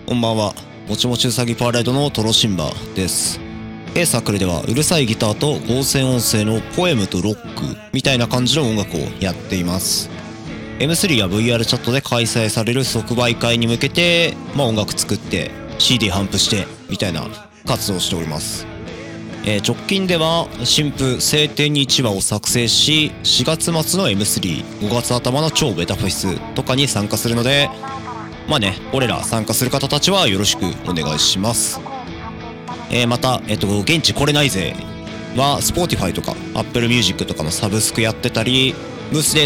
こんばんは。もちもちうさぎパーライドのトロシンバです。サークルではうるさいギターと合成音声のポエムとロックみたいな感じの音楽をやっています。M3 や VR チャットで開催される即売会に向けて、音楽作って CD 頒布してみたいな活動をしております。直近では新譜晴天に1話を作成し、4月末の M3、5月頭の超ベタフェスとかに参加するので、俺ら参加する方たちはよろしくお願いします。また、現地来れないぜは Spotify とか Apple Music とかのサブスクやってたり、ブースで